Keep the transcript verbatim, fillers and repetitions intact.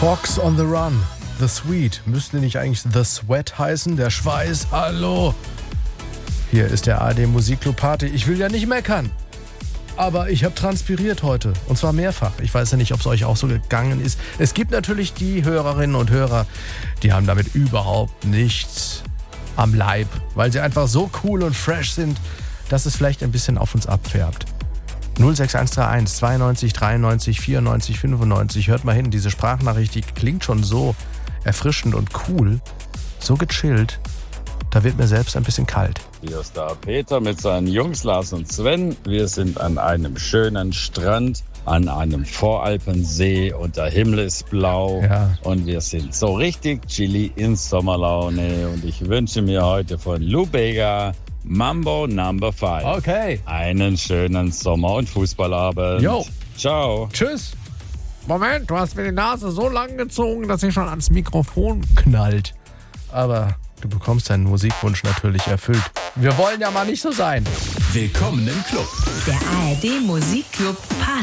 Fox on the Run, The Sweet. Müsste nicht eigentlich The Sweat heißen? Der Schweiß, hallo. Hier ist der A R D Musikclub Party. Ich will ja nicht meckern, aber ich habe transpiriert heute. Und zwar mehrfach. Ich weiß ja nicht, ob es euch auch so gegangen ist. Es gibt natürlich die Hörerinnen und Hörer, die haben damit überhaupt nichts am Leib, weil sie einfach so cool und fresh sind, dass es vielleicht ein bisschen auf uns abfärbt. null sechs eins drei eins zweiundneunzig dreiundneunzig vierundneunzig fünfundneunzig. Hört mal hin, diese Sprachnachricht, die klingt schon so erfrischend und cool, so gechillt. Da wird mir selbst ein bisschen kalt. Hier ist der Peter mit seinen Jungs Lars und Sven. Wir sind an einem schönen Strand, an einem Voralpensee und der Himmel ist blau. Ja. Und wir sind so richtig chilly in Sommerlaune. Und ich wünsche mir heute von Lou Bega Mambo Number five. Okay. Einen schönen Sommer- und Fußballabend. Jo. Ciao. Tschüss. Moment, du hast mir die Nase so lang gezogen, dass sie schon ans Mikrofon knallt. Aber du bekommst deinen Musikwunsch natürlich erfüllt. Wir wollen ja mal nicht so sein. Willkommen im Club. Der A R D Musikclub Party.